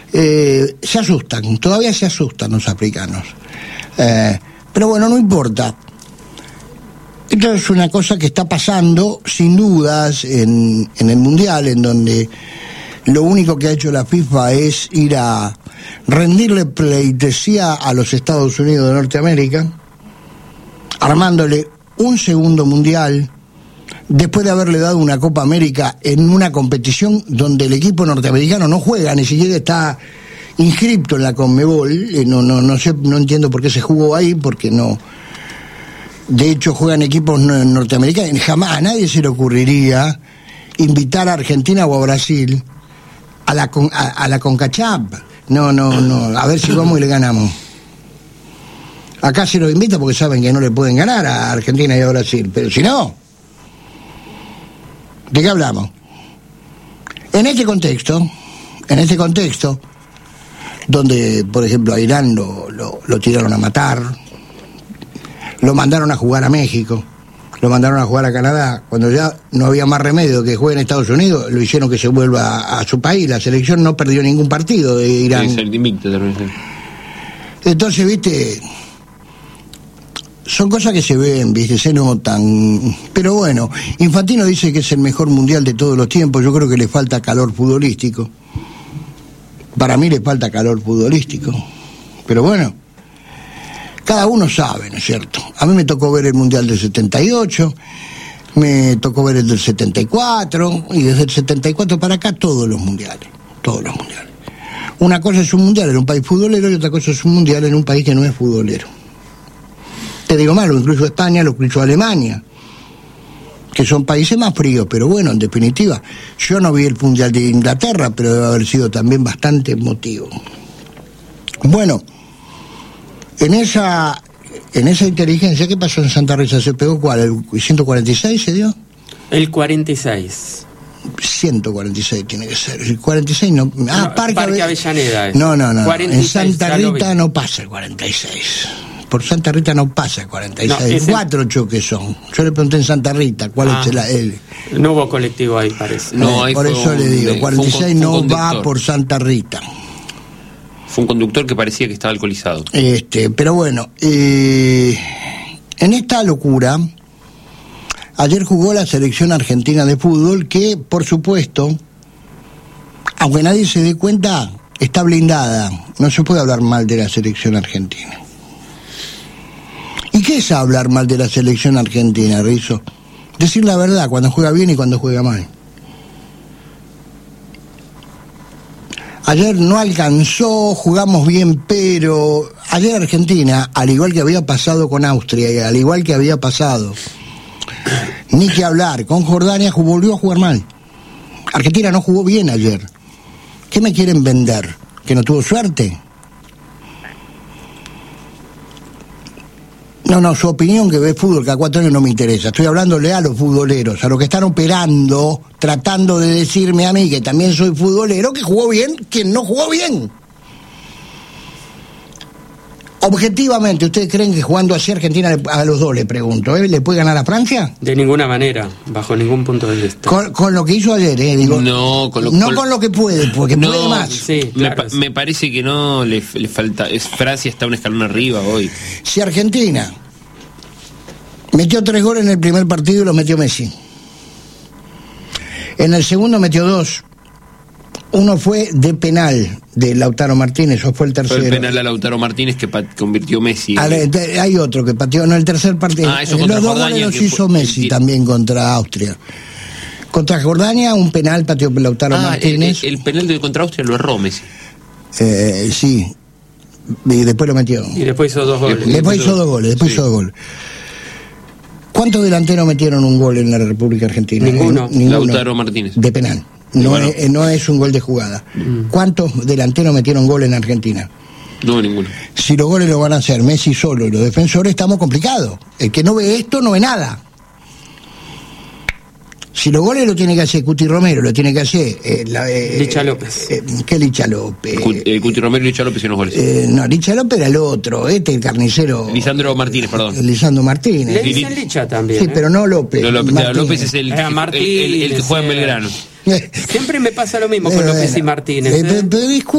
se asustan, todavía se asustan los africanos. Pero bueno, no importa. Esto es una cosa que está pasando, sin dudas, en el Mundial, en donde lo único que ha hecho la FIFA es ir a rendirle pleitesía a los Estados Unidos de Norteamérica, armándole un segundo Mundial, después de haberle dado una Copa América en una competición donde el equipo norteamericano no juega, ni siquiera está inscripto en la Conmebol. No sé, no entiendo por qué se jugó ahí, porque no. De hecho, juegan equipos norteamericanos. Jamás a nadie se le ocurriría invitar a Argentina o a Brasil a la CONCACHAF. No. A ver si vamos y le ganamos. Acá se los invita porque saben que no le pueden ganar a Argentina y a Brasil. Pero si no, ¿de qué hablamos? En este contexto, donde, por ejemplo, a Irán lo tiraron a matar, lo mandaron a jugar a México, lo mandaron a jugar a Canadá, cuando ya no había más remedio que juegue en Estados Unidos, lo hicieron que se vuelva a su país. La selección no perdió ningún partido de Irán. Entonces, viste, son cosas que se ven, viste, se notan. Pero bueno, Infantino dice que es el mejor mundial de todos los tiempos. Yo creo que le falta calor futbolístico. Para mí le falta calor futbolístico. Pero bueno, cada uno sabe, ¿no es cierto? A mí me tocó ver el Mundial del 78, me tocó ver el del 74, y desde el 74 para acá todos los mundiales. Una cosa es un mundial en un país futbolero y otra cosa es un mundial en un país que no es futbolero. Te digo más, lo incluso España, lo incluso Alemania, que son países más fríos, pero bueno, en definitiva, yo no vi el Mundial de Inglaterra, pero debe haber sido también bastante emotivo. Bueno, en esa inteligencia, ¿qué pasó en Santa Rita? ¿Se pegó cuál? ¿El 146 se dio? El 46. 146 tiene que ser. El 46 no. Parque Avellaneda. No. En Santa Rita no pasa el 46. Por Santa Rita no pasa el 46. 4 choques son. Yo le pregunté en Santa Rita cuál es el. No hubo colectivo ahí, parece. No, ahí por eso le digo, 46 no va por Santa Rita. Fue un conductor que parecía que estaba alcoholizado. Pero bueno, en esta locura, ayer jugó la selección argentina de fútbol, que por supuesto, aunque nadie se dé cuenta, está blindada. No se puede hablar mal de la selección argentina. ¿Y qué es hablar mal de la selección argentina, Rizzo? Decir la verdad, cuando juega bien y cuando juega mal. Ayer no alcanzó, jugamos bien, pero ayer Argentina, al igual que había pasado con Austria y al igual que había pasado, ni que hablar, con Jordania volvió a jugar mal. Argentina no jugó bien ayer. ¿Qué me quieren vender? ¿Que no tuvo suerte? No, su opinión, que ve fútbol cada 4 años, no me interesa. Estoy hablándole a los futboleros, a los que están operando, tratando de decirme a mí, que también soy futbolero, que jugó bien, que no jugó bien. Objetivamente, ¿ustedes creen que jugando así Argentina, a los dos le pregunto, le puede ganar a Francia? De ninguna manera, bajo ningún punto de vista. Con lo que hizo ayer, digo. No, con lo que puede, porque no, puede más. Sí, claro, me parece que no le falta. Francia está un escalón arriba hoy. Si Argentina metió 3 goles en el primer partido y los metió Messi. En el segundo metió 2. Uno fue de penal de Lautaro Martínez, o fue el tercero. Fue el penal a Lautaro Martínez que convirtió Messi. Hay otro que pateó en el tercer partido. Eso los 2 goles los hizo Messi también contra Austria. Contra Jordania, un penal pateó Lautaro Martínez. El penal contra Austria lo erró Messi. Sí. Y después lo metió. Y después hizo 2 goles. Después hizo 2 goles. ¿Cuántos delanteros metieron un gol en la República Argentina? Ninguno. Lautaro Martínez. De penal. No es un gol de jugada. ¿Cuántos delanteros metieron gol en Argentina? No, ninguno. Si los goles lo van a hacer Messi solo y los defensores, estamos complicados. El que no ve esto no ve nada. Si los goles lo tiene que hacer Cuti Romero, lo tiene que hacer Licha López. ¿Qué Licha López? Cuti Romero y Licha López en los goles. No, Licha López era el otro, el carnicero. Lisandro Martínez, perdón. Lisandro Martínez. Le dicen Licha también. Sí, pero no López. No, López es el que juega en Belgrano. Siempre me pasa lo mismo con López y Martínez.